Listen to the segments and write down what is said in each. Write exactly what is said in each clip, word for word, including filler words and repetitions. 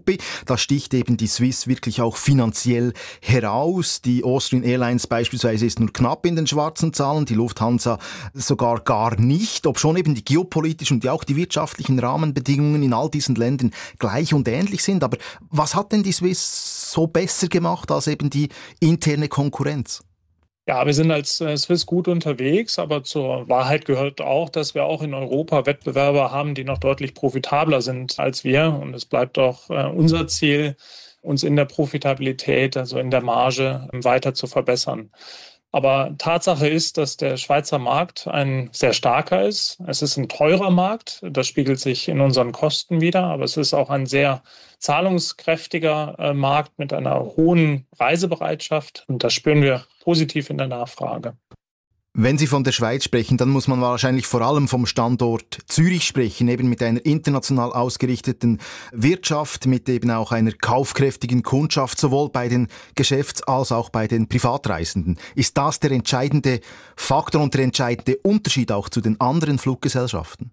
Gruppe. Da sticht eben die Swiss wirklich auch finanziell heraus. Die Austrian Airlines beispielsweise ist nur knapp in den schwarzen Zahlen, die Lufthansa sogar gar nicht, obschon eben die geopolitischen und auch die wirtschaftlichen Rahmenbedingungen in all diesen Ländern gleich und ähnlich sind. Aber was hat denn die Swiss so besser gemacht als eben die interne Konkurrenz? Ja, wir sind als äh, Swiss gut unterwegs, aber zur Wahrheit gehört auch, dass wir auch in Europa Wettbewerber haben, die noch deutlich profitabler sind als wir. Und es bleibt auch äh, unser Ziel, uns in der Profitabilität, also in der Marge, weiter zu verbessern. Aber Tatsache ist, dass der Schweizer Markt ein sehr starker ist. Es ist ein teurer Markt, das spiegelt sich in unseren Kosten wider, aber es ist auch ein sehr zahlungskräftiger äh, Markt mit einer hohen Reisebereitschaft und das spüren wir positiv in der Nachfrage. Wenn Sie von der Schweiz sprechen, dann muss man wahrscheinlich vor allem vom Standort Zürich sprechen, eben mit einer international ausgerichteten Wirtschaft, mit eben auch einer kaufkräftigen Kundschaft, sowohl bei den Geschäfts- als auch bei den Privatreisenden. Ist das der entscheidende Faktor und der entscheidende Unterschied auch zu den anderen Fluggesellschaften?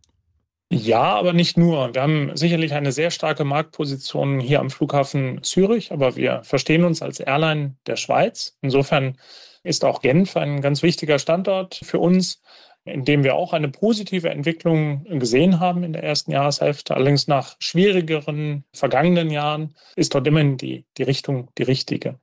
Ja, aber nicht nur. Wir haben sicherlich eine sehr starke Marktposition hier am Flughafen Zürich, aber wir verstehen uns als Airline der Schweiz. Insofern ist auch Genf ein ganz wichtiger Standort für uns, in dem wir auch eine positive Entwicklung gesehen haben in der ersten Jahreshälfte. Allerdings nach schwierigeren vergangenen Jahren ist dort immerhin die, die Richtung die richtige.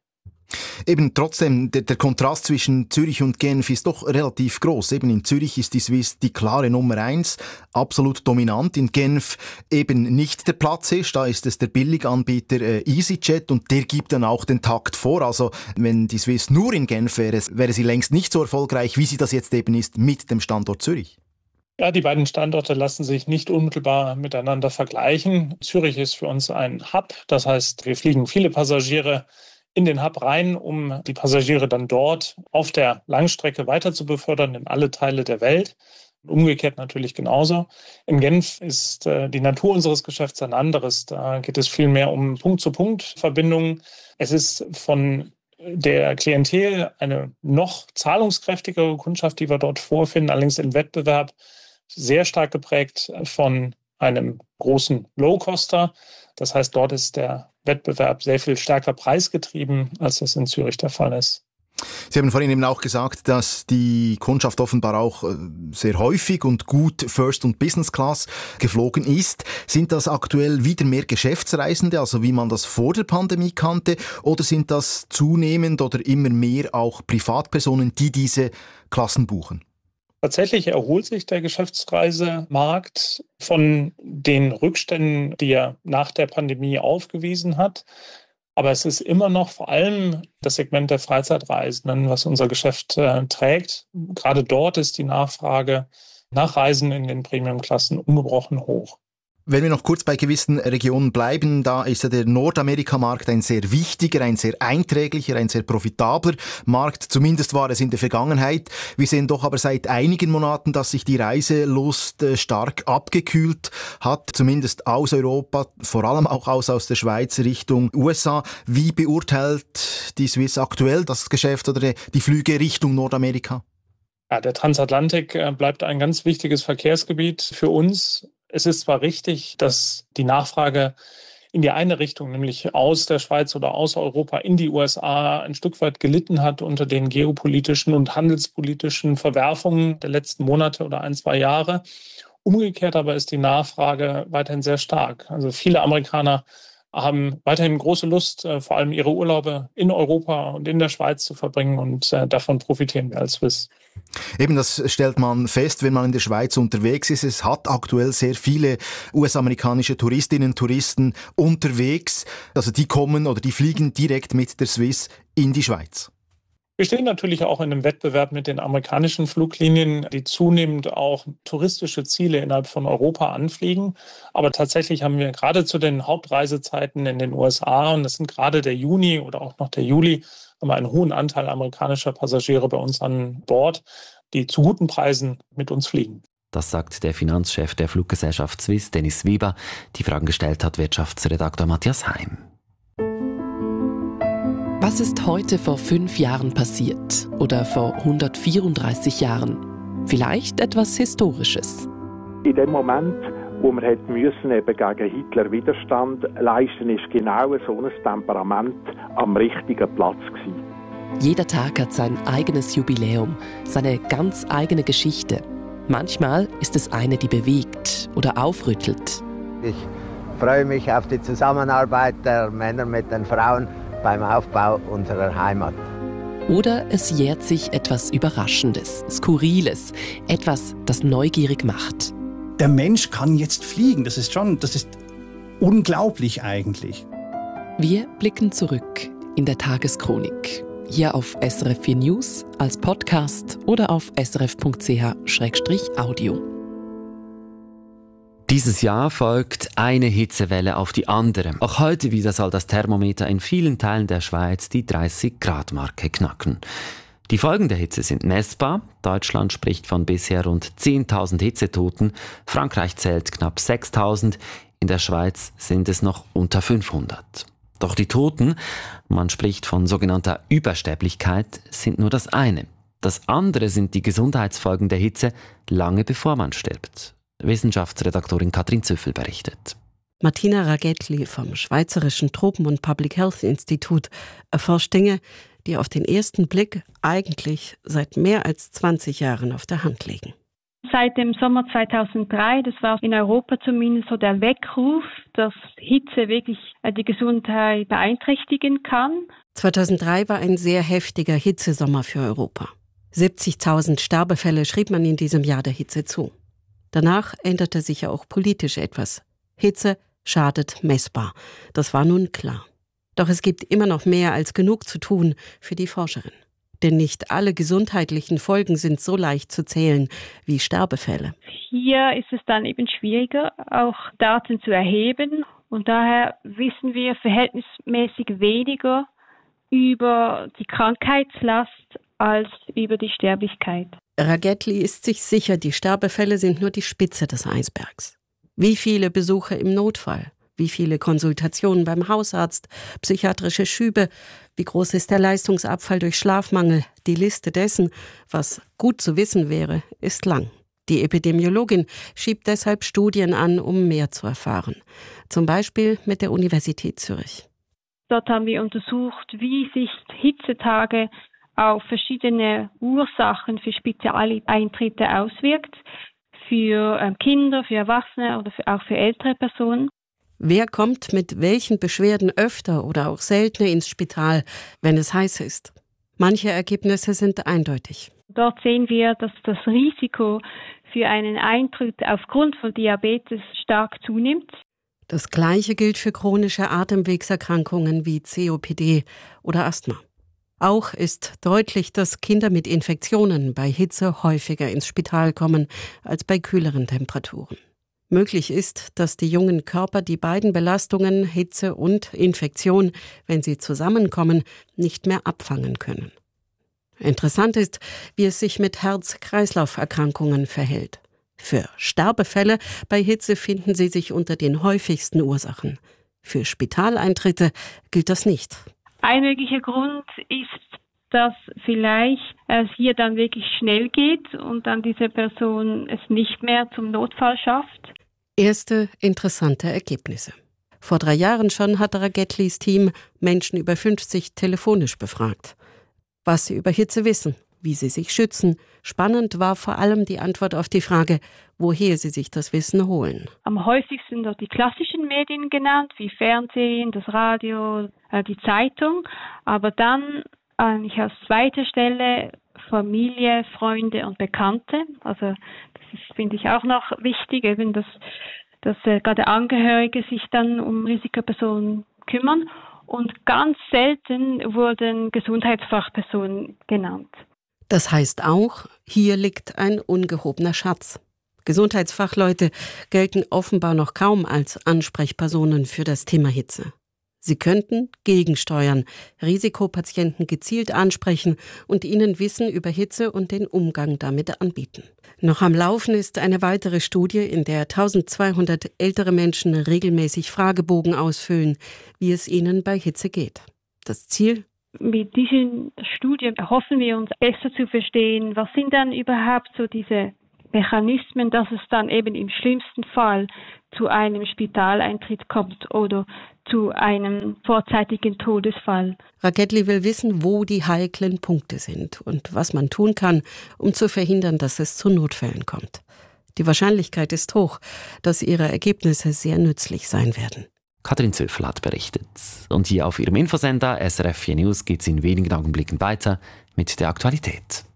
Eben trotzdem, der, der Kontrast zwischen Zürich und Genf ist doch relativ groß. Eben in Zürich ist die Swiss die klare Nummer eins, absolut dominant. In Genf eben nicht der Platz ist, da ist es der Billiganbieter äh, EasyJet und der gibt dann auch den Takt vor. Also wenn die Swiss nur in Genf wäre, wäre sie längst nicht so erfolgreich, wie sie das jetzt eben ist mit dem Standort Zürich. Ja, die beiden Standorte lassen sich nicht unmittelbar miteinander vergleichen. Zürich ist für uns ein Hub, das heißt, wir fliegen viele Passagiere in den Hub rein, um die Passagiere dann dort auf der Langstrecke weiter zu befördern in alle Teile der Welt. Umgekehrt natürlich genauso. In Genf ist äh, die Natur unseres Geschäfts ein anderes. Da geht es viel mehr um Punkt-zu-Punkt-Verbindungen. Es ist von der Klientel eine noch zahlungskräftigere Kundschaft, die wir dort vorfinden, allerdings im Wettbewerb sehr stark geprägt von einem großen Low-Coster. Das heißt, dort ist der Wettbewerb sehr viel stärker preisgetrieben, als das in Zürich der Fall ist. Sie haben vorhin eben auch gesagt, dass die Kundschaft offenbar auch sehr häufig und gut First- und Business-Class geflogen ist. Sind das aktuell wieder mehr Geschäftsreisende, also wie man das vor der Pandemie kannte, oder sind das zunehmend oder immer mehr auch Privatpersonen, die diese Klassen buchen? Tatsächlich erholt sich der Geschäftsreisemarkt von den Rückständen, die er nach der Pandemie aufgewiesen hat. Aber es ist immer noch vor allem das Segment der Freizeitreisenden, was unser Geschäft äh, trägt. Gerade dort ist die Nachfrage nach Reisen in den Premium-Klassen ungebrochen hoch. Wenn wir noch kurz bei gewissen Regionen bleiben, da ist ja der Nordamerika-Markt ein sehr wichtiger, ein sehr einträglicher, ein sehr profitabler Markt. Zumindest war es in der Vergangenheit. Wir sehen doch aber seit einigen Monaten, dass sich die Reiselust stark abgekühlt hat, zumindest aus Europa, vor allem auch aus, aus der Schweiz Richtung U S A. Wie beurteilt die Swiss aktuell das Geschäft oder die Flüge Richtung Nordamerika? Ja, der Transatlantik bleibt ein ganz wichtiges Verkehrsgebiet für uns. Es ist zwar richtig, dass die Nachfrage in die eine Richtung, nämlich aus der Schweiz oder aus Europa in die U S A, ein Stück weit gelitten hat unter den geopolitischen und handelspolitischen Verwerfungen der letzten Monate oder ein, zwei Jahre. Umgekehrt aber ist die Nachfrage weiterhin sehr stark. Also viele Amerikaner haben weiterhin große Lust, vor allem ihre Urlaube in Europa und in der Schweiz zu verbringen und davon profitieren wir als Swiss. Eben, das stellt man fest, wenn man in der Schweiz unterwegs ist. Es hat aktuell sehr viele U S-amerikanische Touristinnen und Touristen unterwegs. Also die kommen oder die fliegen direkt mit der Swiss in die Schweiz. Wir stehen natürlich auch in einem Wettbewerb mit den amerikanischen Fluglinien, die zunehmend auch touristische Ziele innerhalb von Europa anfliegen. Aber tatsächlich haben wir gerade zu den Hauptreisezeiten in den U S A, und das sind gerade der Juni oder auch noch der Juli, haben wir einen hohen Anteil amerikanischer Passagiere bei uns an Bord, die zu guten Preisen mit uns fliegen. Das sagt der Finanzchef der Fluggesellschaft Swiss, Dennis Weber. Die Fragen gestellt hat Wirtschaftsredakteur Matthias Heim. Was ist heute vor fünf Jahren passiert oder vor hundertvierunddreißig Jahren? Vielleicht etwas Historisches. In dem Moment, wo man hätte müssen eben gegen Hitler Widerstand leisten, ist genau so ein Temperament am richtigen Platz gewesen. Jeder Tag hat sein eigenes Jubiläum, seine ganz eigene Geschichte. Manchmal ist es eine, die bewegt oder aufrüttelt. Ich freue mich auf die Zusammenarbeit der Männer mit den Frauen beim Aufbau unserer Heimat. Oder es jährt sich etwas Überraschendes, Skurriles, etwas, das neugierig macht. Der Mensch kann jetzt fliegen, das ist schon, das ist unglaublich eigentlich. Wir blicken zurück in der Tageschronik. Hier auf S R F vier News, als Podcast oder auf srf punkt c h slash audio. Dieses Jahr folgt eine Hitzewelle auf die andere. Auch heute wieder soll das Thermometer in vielen Teilen der Schweiz die dreißig Grad Marke knacken. Die Folgen der Hitze sind messbar. Deutschland spricht von bisher rund zehntausend Hitzetoten. Frankreich zählt knapp sechstausend. In der Schweiz sind es noch unter fünfhundert. Doch die Toten, man spricht von sogenannter Übersterblichkeit, sind nur das eine. Das andere sind die Gesundheitsfolgen der Hitze lange bevor man stirbt. Wissenschaftsredaktorin Katrin Züffel berichtet. Martina Ragetli vom Schweizerischen Tropen- und Public Health Institut erforscht Dinge, die auf den ersten Blick eigentlich seit mehr als zwanzig Jahren auf der Hand liegen. Seit dem Sommer zweitausenddrei, das war in Europa zumindest so der Weckruf, dass Hitze wirklich die Gesundheit beeinträchtigen kann. zweitausenddrei war ein sehr heftiger Hitzesommer für Europa. siebzigtausend Sterbefälle schrieb man in diesem Jahr der Hitze zu. Danach änderte sich ja auch politisch etwas. Hitze schadet messbar. Das war nun klar. Doch es gibt immer noch mehr als genug zu tun für die Forscherin. Denn nicht alle gesundheitlichen Folgen sind so leicht zu zählen wie Sterbefälle. Hier ist es dann eben schwieriger, auch Daten zu erheben. Und daher wissen wir verhältnismäßig weniger über die Krankheitslast als über die Sterblichkeit. Ragetli ist sich sicher, die Sterbefälle sind nur die Spitze des Eisbergs. Wie viele Besuche im Notfall? Wie viele Konsultationen beim Hausarzt? Psychiatrische Schübe? Wie groß ist der Leistungsabfall durch Schlafmangel? Die Liste dessen, was gut zu wissen wäre, ist lang. Die Epidemiologin schiebt deshalb Studien an, um mehr zu erfahren. Zum Beispiel mit der Universität Zürich. Dort haben wir untersucht, wie sich Hitzetage auf verschiedene Ursachen für Spitaleintritte auswirkt, für Kinder, für Erwachsene oder für, auch für ältere Personen. Wer kommt mit welchen Beschwerden öfter oder auch seltener ins Spital, wenn es heiß ist? Manche Ergebnisse sind eindeutig. Dort sehen wir, dass das Risiko für einen Eintritt aufgrund von Diabetes stark zunimmt. Das Gleiche gilt für chronische Atemwegserkrankungen wie C O P D oder Asthma. Auch ist deutlich, dass Kinder mit Infektionen bei Hitze häufiger ins Spital kommen als bei kühleren Temperaturen. Möglich ist, dass die jungen Körper die beiden Belastungen, Hitze und Infektion, wenn sie zusammenkommen, nicht mehr abfangen können. Interessant ist, wie es sich mit Herz-Kreislauf-Erkrankungen verhält. Für Sterbefälle bei Hitze finden sie sich unter den häufigsten Ursachen. Für Spitaleintritte gilt das nicht. Ein möglicher Grund ist, dass vielleicht es hier dann wirklich schnell geht und dann diese Person es nicht mehr zum Notfall schafft. Erste interessante Ergebnisse. Vor drei Jahren schon hat Ragetlis Team Menschen über fünfzig telefonisch befragt. Was sie über Hitze wissen, wie sie sich schützen. Spannend war vor allem die Antwort auf die Frage, woher sie sich das Wissen holen. Am häufigsten sind die klassischen Medien genannt, wie Fernsehen, das Radio, die Zeitung. Aber dann eigentlich als zweite Stelle Familie, Freunde und Bekannte. Also das ist, finde ich, auch noch wichtig, eben dass, dass äh, gerade Angehörige sich dann um Risikopersonen kümmern. Und ganz selten wurden Gesundheitsfachpersonen genannt. Das heißt auch, hier liegt ein ungehobener Schatz. Gesundheitsfachleute gelten offenbar noch kaum als Ansprechpersonen für das Thema Hitze. Sie könnten gegensteuern, Risikopatienten gezielt ansprechen und ihnen Wissen über Hitze und den Umgang damit anbieten. Noch am Laufen ist eine weitere Studie, in der eintausendzweihundert ältere Menschen regelmäßig Fragebogen ausfüllen, wie es ihnen bei Hitze geht. Das Ziel? Mit diesen Studien erhoffen wir uns besser zu verstehen, was sind dann überhaupt so diese Mechanismen, dass es dann eben im schlimmsten Fall zu einem Spitaleintritt kommt oder zu einem vorzeitigen Todesfall. Ragetli will wissen, wo die heiklen Punkte sind und was man tun kann, um zu verhindern, dass es zu Notfällen kommt. Die Wahrscheinlichkeit ist hoch, dass ihre Ergebnisse sehr nützlich sein werden. Katrin Zöffel hat berichtet. Und hier auf ihrem Infosender S R F vier News geht es in wenigen Augenblicken weiter mit der Aktualität.